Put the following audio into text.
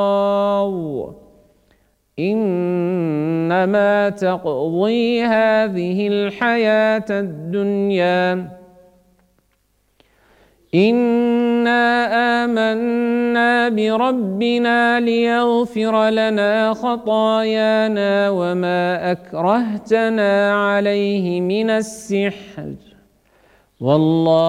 إنما تقضي هذه الحياة الدنيا إنا آمنا بربنا ليغفر لنا خطايانا وما أكرهتنا عليه من السحر والله